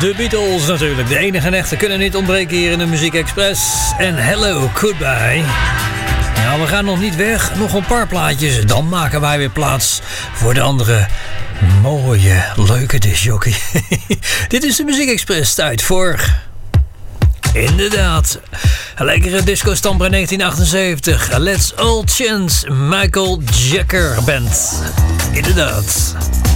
De Beatles natuurlijk. De enige en echte kunnen niet ontbreken hier in de Muziek Express. En Hello, Goodbye. Nou, we gaan nog niet weg. Nog een paar plaatjes. Dan maken wij weer plaats voor de andere mooie, leuke discjockey. Dit is de Muziek Express. Tijd voor... Inderdaad. Een lekkere disco-stamper in 1978. Let's All Chance. Michael Jagger Band. Inderdaad.